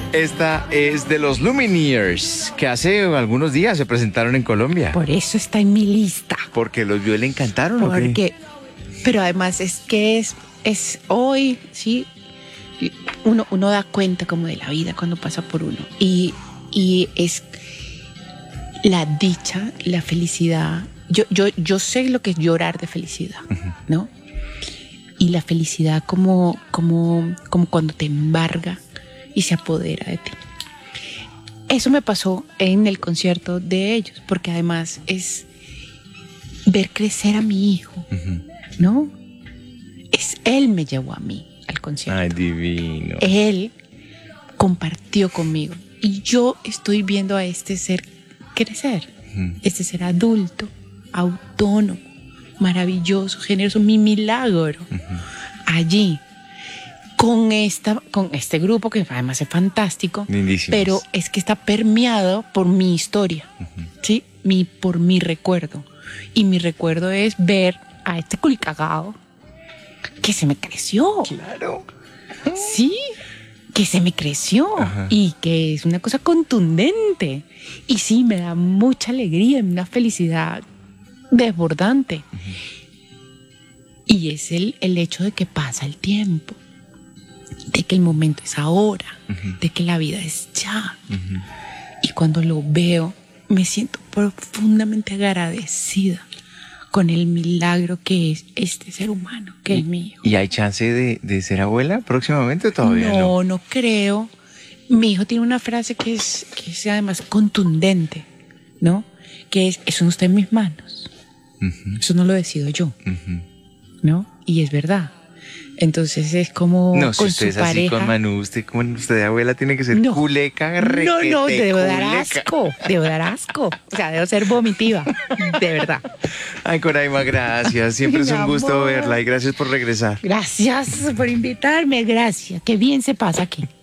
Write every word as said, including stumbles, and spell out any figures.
Esta es de los Lumineers, que hace algunos días se presentaron en Colombia. Por eso está en mi lista. Porque los vio y le encantaron. ¿O qué? Porque, pero además es que es, es hoy, sí, uno, uno da cuenta como de la vida cuando pasa por uno. Y, y es la dicha, la felicidad. Yo, yo, yo sé lo que es llorar de felicidad, uh-huh. ¿no? Y la felicidad como, como, como cuando te embarga y se apodera de ti. Eso me pasó en el concierto de ellos, porque además es ver crecer a mi hijo, uh-huh. ¿no? Es él me llevó a mí al concierto. Ay, divino. Él compartió conmigo y yo estoy viendo a este ser crecer, uh-huh. este ser adulto, autónomo, maravilloso, generoso, mi milagro, uh-huh. allí. Con, esta, con este grupo que además es fantástico, lindísimos. Pero es que está permeado por mi historia, uh-huh. ¿sí? Mi, por mi recuerdo. Y mi recuerdo es ver a este culicagado que se me creció. Claro. Sí, que se me creció. Uh-huh. Y que es una cosa contundente. Y sí, me da mucha alegría, una felicidad desbordante. Uh-huh. Y es el, el hecho de que pasa el tiempo. De que el momento es ahora, uh-huh. de que la vida es ya. Uh-huh. Y cuando lo veo, me siento profundamente agradecida con el milagro que es este ser humano, que ¿Y, es mi hijo. ¿Y hay chance de, de ser abuela próximamente o todavía no? No, no creo. Mi hijo tiene una frase que es, que es además contundente, ¿no? Que es, eso no está en mis manos. Uh-huh. Eso no lo decido yo, uh-huh. ¿no? Y es verdad. Entonces es como no, con si usted su es así pareja. Con Manu, usted como usted de abuela tiene que ser no, culeca, requete, No, no, debo culeca. dar asco, debo dar asco. O sea, debo ser vomitiva, de verdad. Ay, Coraima, gracias. Siempre es un gusto amor. verla y gracias por regresar. Gracias por invitarme, gracias. Qué bien se pasa aquí.